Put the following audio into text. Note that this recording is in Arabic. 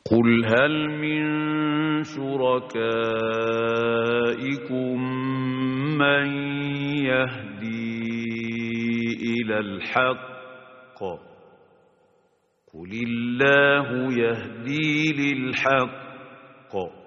قل هل من شركائكم من يهدي إلى الحق قل الله يهدي للحق